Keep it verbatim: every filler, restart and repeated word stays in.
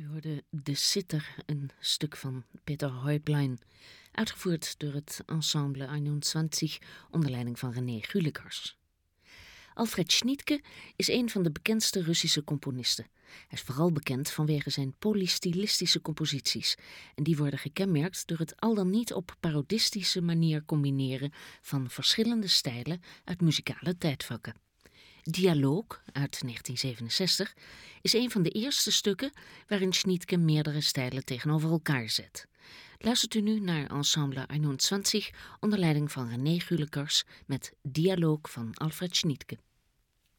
U hoorde De Sitter, een stuk van Peter Häuplein, uitgevoerd door het ensemble eenentwintig onder leiding van René Gulekars. Alfred Schnittke is een van de bekendste Russische componisten. Hij is vooral bekend vanwege zijn polystylistische composities. En die worden gekenmerkt door het al dan niet op parodistische manier combineren van verschillende stijlen uit muzikale tijdvakken. Dialoog uit negentien zevenenzestig is een van de eerste stukken waarin Schnittke meerdere stijlen tegenover elkaar zet. Luistert u nu naar ensemble eenentwintig onder leiding van René Gulekars met Dialoog van Alfred Schnittke.